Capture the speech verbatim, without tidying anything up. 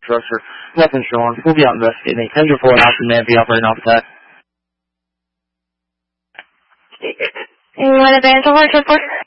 structure. Nothing showing. We'll be out investigating. ten four, Austin, man, be operating off attack. You want to advance over to report?